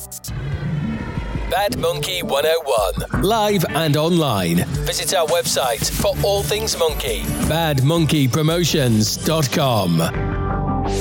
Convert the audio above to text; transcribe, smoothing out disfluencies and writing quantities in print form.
Bad Monkey 101. Live and online. Visit our website for all things monkey. badmonkeypromotions.com.